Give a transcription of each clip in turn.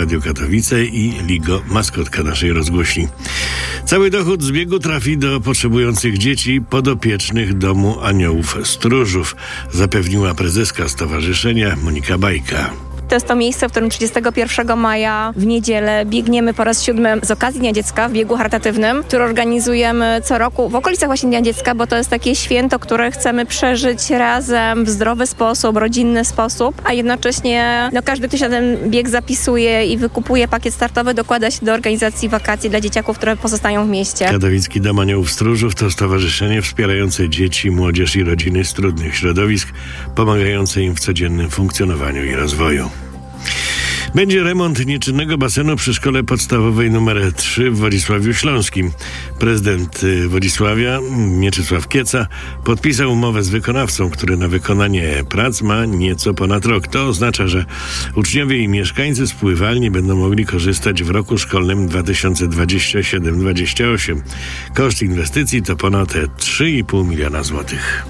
Radio Katowice i Ligo, maskotka naszej rozgłośni. Cały dochód z biegu trafi do potrzebujących dzieci podopiecznych Domu Aniołów Stróżów, zapewniła prezeska stowarzyszenia Monika Bajka. To jest to miejsce, w którym 31 maja w niedzielę biegniemy po raz 7 z okazji Dnia Dziecka w biegu charytatywnym, który organizujemy co roku w okolicach właśnie Dnia Dziecka, bo to jest takie święto, które chcemy przeżyć razem w zdrowy sposób, rodzinny sposób, a jednocześnie każdy, kto się na ten bieg zapisuje i wykupuje pakiet startowy, dokłada się do organizacji wakacji dla dzieciaków, które pozostają w mieście. Katowicki Dom Aniołów Stróżów to stowarzyszenie wspierające dzieci, młodzież i rodziny z trudnych środowisk, pomagające im w codziennym funkcjonowaniu i rozwoju. Będzie remont nieczynnego basenu przy szkole podstawowej nr 3 w Wodzisławiu Śląskim. Prezydent Wodzisławia, Mieczysław Kieca, podpisał umowę z wykonawcą, który na wykonanie prac ma nieco ponad rok. To oznacza, że uczniowie i mieszkańcy z pływalni będą mogli korzystać w roku szkolnym 2027-28. Koszt inwestycji to ponad 3,5 miliona złotych.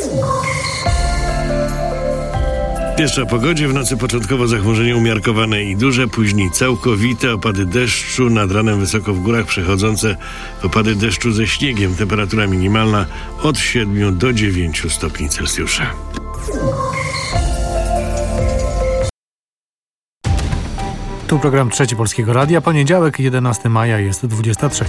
Jeszcze o pogodzie. W nocy początkowo zachmurzenie umiarkowane i duże, później całkowite opady deszczu, nad ranem wysoko w górach przechodzące w opady deszczu ze śniegiem. Temperatura minimalna od 7 do 9 stopni Celsjusza. Tu program Trzeci Polskiego Radia. Poniedziałek, 11 maja, jest 23.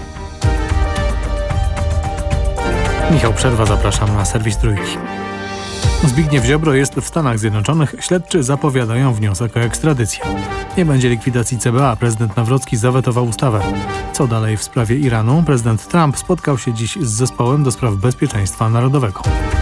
Michał Przerwa, zapraszam na serwis Trójki. Zbigniew Ziobro jest w Stanach Zjednoczonych. Śledczy zapowiadają wniosek o ekstradycję. Nie będzie likwidacji CBA. Prezydent Nawrocki zawetował ustawę. Co dalej w sprawie Iranu? Prezydent Trump spotkał się dziś z zespołem do spraw bezpieczeństwa narodowego.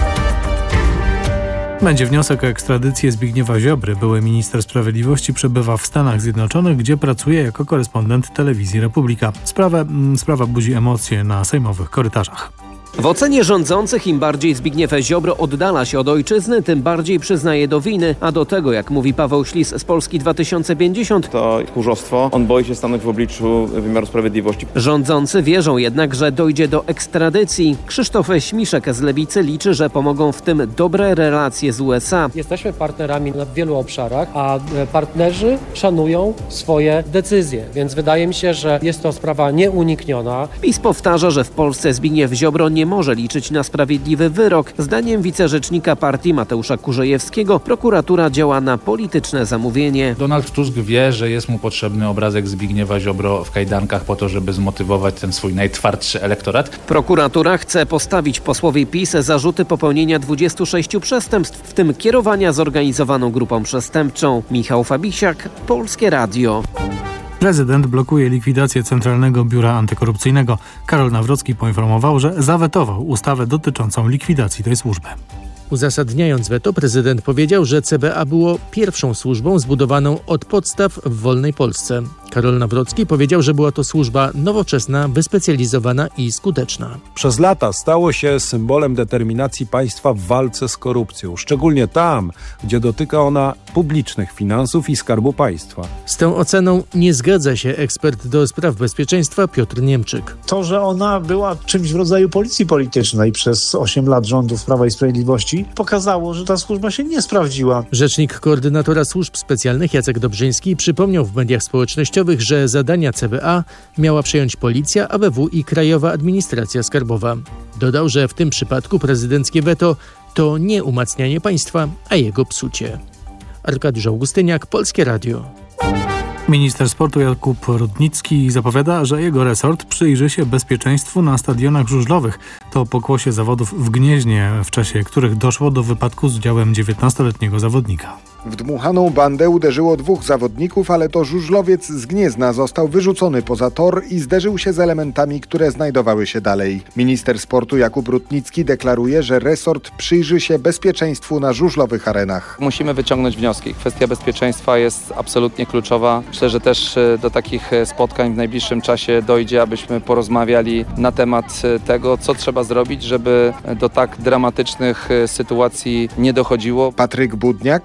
Będzie wniosek o ekstradycję Zbigniewa Ziobry. Były minister sprawiedliwości przebywa w Stanach Zjednoczonych, gdzie pracuje jako korespondent telewizji Republika. Sprawa budzi emocje na sejmowych korytarzach. W ocenie rządzących im bardziej Zbigniew Ziobro oddala się od ojczyzny, tym bardziej przyznaje do winy, a do tego, jak mówi Paweł Ślis z Polski 2050, to tchórzostwo. On boi się stanąć w obliczu wymiaru sprawiedliwości. Rządzący wierzą jednak, że dojdzie do ekstradycji. Krzysztof Śmiszek z Lewicy liczy, że pomogą w tym dobre relacje z USA. Jesteśmy partnerami na wielu obszarach, a partnerzy szanują swoje decyzje, więc wydaje mi się, że jest to sprawa nieunikniona. PiS powtarza, że w Polsce Zbigniew Ziobro nie może liczyć na sprawiedliwy wyrok. Zdaniem wicerzecznika partii Mateusza Kurzejewskiego prokuratura działa na polityczne zamówienie. Donald Tusk wie, że jest mu potrzebny obrazek Zbigniewa Ziobro w kajdankach po to, żeby zmotywować ten swój najtwardszy elektorat. Prokuratura chce postawić posłowi PiS zarzuty popełnienia 26 przestępstw, w tym kierowania zorganizowaną grupą przestępczą. Michał Fabisiak, Polskie Radio. Prezydent blokuje likwidację Centralnego Biura Antykorupcyjnego. Karol Nawrocki poinformował, że zawetował ustawę dotyczącą likwidacji tej służby. Uzasadniając weto, prezydent powiedział, że CBA było pierwszą służbą zbudowaną od podstaw w wolnej Polsce. Karol Nawrocki powiedział, że była to służba nowoczesna, wyspecjalizowana i skuteczna. Przez lata stało się symbolem determinacji państwa w walce z korupcją, szczególnie tam, gdzie dotyka ona publicznych finansów i Skarbu Państwa. Z tą oceną nie zgadza się ekspert do spraw bezpieczeństwa Piotr Niemczyk. To, że ona była czymś w rodzaju policji politycznej przez 8 lat rządów Prawa i Sprawiedliwości, pokazało, że ta służba się nie sprawdziła. Rzecznik koordynatora służb specjalnych Jacek Dobrzyński przypomniał w mediach społecznościowych, że zadania CBA miała przejąć Policja, ABW i Krajowa Administracja Skarbowa. Dodał, że w tym przypadku prezydenckie weto to nie umacnianie państwa, a jego psucie. Arkadiusz Augustyniak, Polskie Radio. Minister sportu Jakub Rutnicki zapowiada, że jego resort przyjrzy się bezpieczeństwu na stadionach żużlowych. To pokłosie zawodów w Gnieźnie, w czasie których doszło do wypadku z udziałem 19-letniego zawodnika. W dmuchaną bandę uderzyło 2 zawodników, ale to żużlowiec z Gniezna został wyrzucony poza tor i zderzył się z elementami, które znajdowały się dalej. Minister sportu Jakub Rutnicki deklaruje, że resort przyjrzy się bezpieczeństwu na żużlowych arenach. Musimy wyciągnąć wnioski. Kwestia bezpieczeństwa jest absolutnie kluczowa. Myślę, że też do takich spotkań w najbliższym czasie dojdzie, abyśmy porozmawiali na temat tego, co trzeba zrobić, żeby do tak dramatycznych sytuacji nie dochodziło. Patryk Budniak z klubu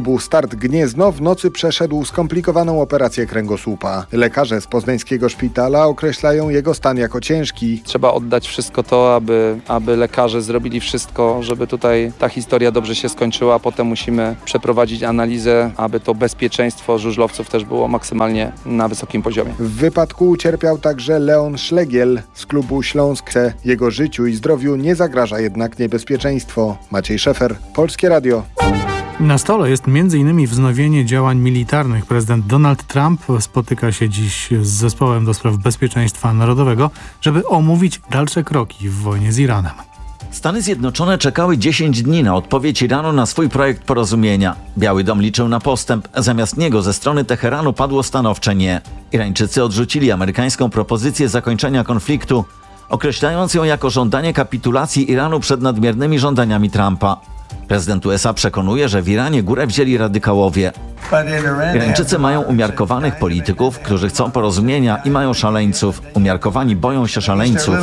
klubu Start Gniezno w nocy przeszedł skomplikowaną operację kręgosłupa. Lekarze z poznańskiego szpitala określają jego stan jako ciężki. Trzeba oddać wszystko to, aby lekarze zrobili wszystko, żeby tutaj ta historia dobrze się skończyła. Potem musimy przeprowadzić analizę, aby to bezpieczeństwo żużlowców też było maksymalnie na wysokim poziomie. W wypadku ucierpiał także Leon Szlegiel z klubu Śląsk. Jego życiu i zdrowiu nie zagraża jednak niebezpieczeństwo. Maciej Szefer, Polskie Radio. Na stole jest m.in. wznowienie działań militarnych. Prezydent Donald Trump spotyka się dziś z zespołem do spraw bezpieczeństwa narodowego, żeby omówić dalsze kroki w wojnie z Iranem. Stany Zjednoczone czekały 10 dni na odpowiedź Iranu na swój projekt porozumienia. Biały Dom liczył na postęp, zamiast niego ze strony Teheranu padło stanowcze nie. Irańczycy odrzucili amerykańską propozycję zakończenia konfliktu, określając ją jako żądanie kapitulacji Iranu przed nadmiernymi żądaniami Trumpa. Prezydent USA przekonuje, że w Iranie górę wzięli radykałowie. Irańczycy mają umiarkowanych polityków, którzy chcą porozumienia, i mają szaleńców. Umiarkowani boją się szaleńców.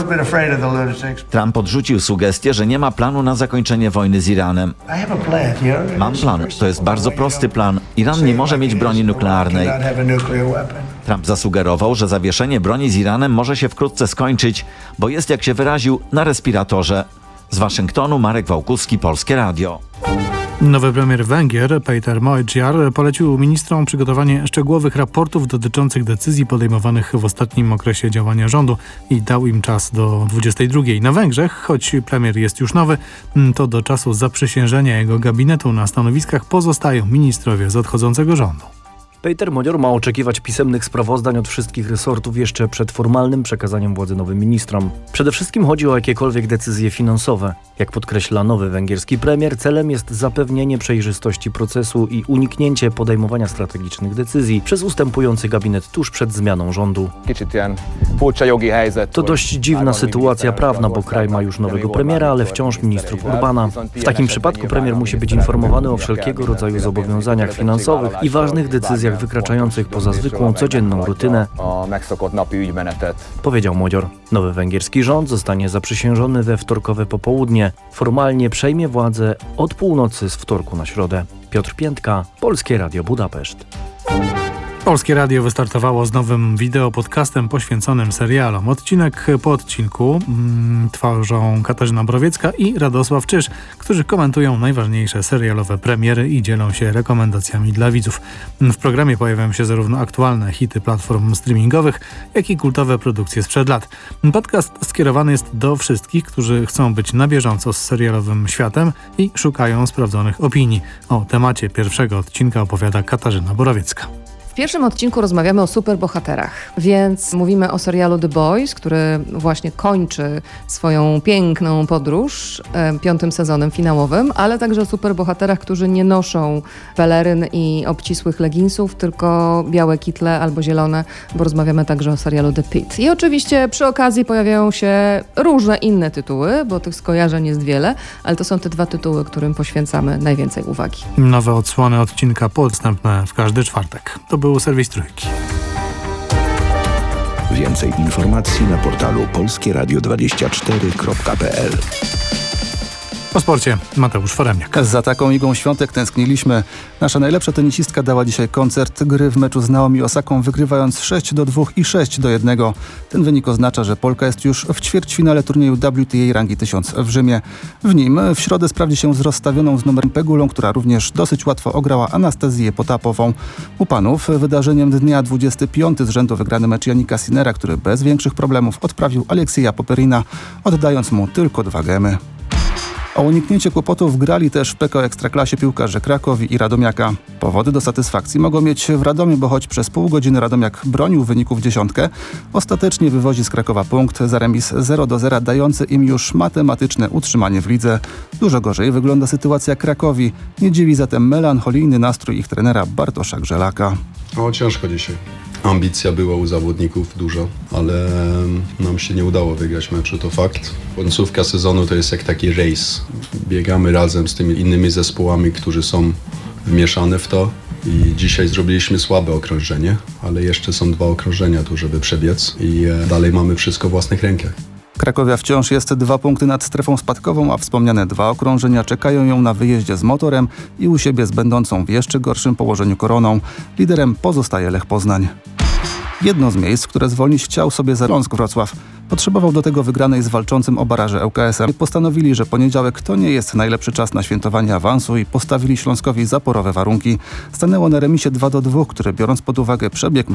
Trump odrzucił sugestię, że nie ma planu na zakończenie wojny z Iranem. Mam plan. To jest bardzo prosty plan. Iran nie może mieć broni nuklearnej. Trump zasugerował, że zawieszenie broni z Iranem może się wkrótce skończyć, bo jest, jak się wyraził, na respiratorze. Z Waszyngtonu Marek Wałkuski, Polskie Radio. Nowy premier Węgier, Péter Mojzsiar, polecił ministrom przygotowanie szczegółowych raportów dotyczących decyzji podejmowanych w ostatnim okresie działania rządu i dał im czas do 22. Na Węgrzech, choć premier jest już nowy, to do czasu zaprzysiężenia jego gabinetu na stanowiskach pozostają ministrowie z odchodzącego rządu. Péter Mojzsiar ma oczekiwać pisemnych sprawozdań od wszystkich resortów jeszcze przed formalnym przekazaniem władzy nowym ministrom. Przede wszystkim chodzi o jakiekolwiek decyzje finansowe. Jak podkreśla nowy węgierski premier, celem jest zapewnienie przejrzystości procesu i uniknięcie podejmowania strategicznych decyzji przez ustępujący gabinet tuż przed zmianą rządu. To dość dziwna sytuacja prawna, bo kraj ma już nowego premiera, ale wciąż ministrów Orbana. W takim przypadku premier musi być informowany o wszelkiego rodzaju zobowiązaniach finansowych i ważnych decyzjach wykraczających poza zwykłą, codzienną rutynę, powiedział Mojzsiar. Nowy węgierski rząd zostanie zaprzysiężony we wtorkowe popołudnie. Formalnie przejmie władzę od północy z wtorku na środę. Piotr Piętka, Polskie Radio Budapeszt. Polskie Radio wystartowało z nowym wideopodcastem poświęconym serialom. Odcinek po odcinku tworzą Katarzyna Borowiecka i Radosław Czyż, którzy komentują najważniejsze serialowe premiery i dzielą się rekomendacjami dla widzów. W programie pojawiają się zarówno aktualne hity platform streamingowych, jak i kultowe produkcje sprzed lat. Podcast skierowany jest do wszystkich, którzy chcą być na bieżąco z serialowym światem i szukają sprawdzonych opinii. O temacie pierwszego odcinka opowiada Katarzyna Borowiecka. W pierwszym odcinku rozmawiamy o superbohaterach, więc mówimy o serialu The Boys, który właśnie kończy swoją piękną podróż 5. sezonem finałowym, ale także o superbohaterach, którzy nie noszą peleryn i obcisłych leginsów, tylko białe kitle albo zielone, bo rozmawiamy także o serialu The Pitt. I oczywiście przy okazji pojawiają się różne inne tytuły, bo tych skojarzeń jest wiele, ale to są te dwa tytuły, którym poświęcamy najwięcej uwagi. Nowe odsłony odcinka dostępne w każdy czwartek. To był serwis Trójki. Więcej informacji na portalu polskieradio24.pl. O sporcie Mateusz Foremniak. Za taką Igą Świątek tęskniliśmy. Nasza najlepsza tenisistka dała dzisiaj koncert gry w meczu z Naomi Osaką, wygrywając 6-2 i 6-1. Ten wynik oznacza, że Polka jest już w ćwierćfinale turnieju WTA rangi 1000 w Rzymie. W nim w środę sprawdzi się z rozstawioną z numerem Pegulą, która również dosyć łatwo ograła Anastazję Potapową. U panów wydarzeniem dnia 25 z rzędu wygrany mecz Janika Sinnera, który bez większych problemów odprawił Aleksieja Popierina, oddając mu tylko 2 gemy. O uniknięcie kłopotów grali też w PKO Ekstraklasie piłkarze Krakowi i Radomiaka. Powody do satysfakcji mogą mieć w Radomiu, bo choć przez pół godziny Radomiak bronił wyników 10, ostatecznie wywozi z Krakowa punkt za remis 0-0, dający im już matematyczne utrzymanie w lidze. Dużo gorzej wygląda sytuacja Krakowi. Nie dziwi zatem melancholijny nastrój ich trenera Bartosza Grzelaka. Ciężko dzisiaj. Ambicja była u zawodników dużo, ale nam się nie udało wygrać meczu, to fakt. Końcówka sezonu to jest jak taki rejs. Biegamy razem z tymi innymi zespołami, którzy są wmieszane w to. I dzisiaj zrobiliśmy słabe okrążenie, ale jeszcze są 2 okrążenia tu, żeby przebiec i dalej mamy wszystko w własnych rękach. Krakowia wciąż jest 2 punkty nad strefą spadkową, a wspomniane 2 okrążenia czekają ją na wyjeździe z motorem i u siebie z będącą w jeszcze gorszym położeniu Koroną. Liderem pozostaje Lech Poznań. Jedno z miejsc, które zwolnić chciał sobie Śląsk Wrocław. Potrzebował do tego wygranej z walczącym o baraże ŁKS-em. Postanowili, że poniedziałek to nie jest najlepszy czas na świętowanie awansu i postawili Śląskowi zaporowe warunki. Stanęło na remisie 2-2, które biorąc pod uwagę przebieg